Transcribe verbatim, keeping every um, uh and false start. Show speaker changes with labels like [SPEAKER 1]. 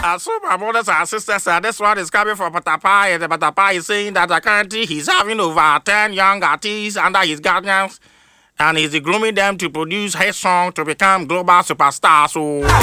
[SPEAKER 1] Uh, so my brothers and sisters, uh, this one is coming from Patapa, and the Patapa is saying that uh, currently he's having over ten young artists under his guidance, and he's grooming them to produce hit song to become global superstars. So.